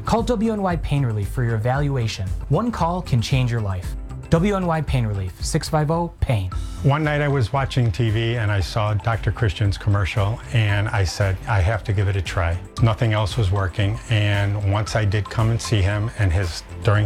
Call WNY Pain Relief for your evaluation. One call can change your life. WNY Pain Relief, 650-PAIN. One night I was watching TV and I saw Dr. Christian's commercial and I said, I have to give it a try. Nothing else was working, and once I did come and see him and during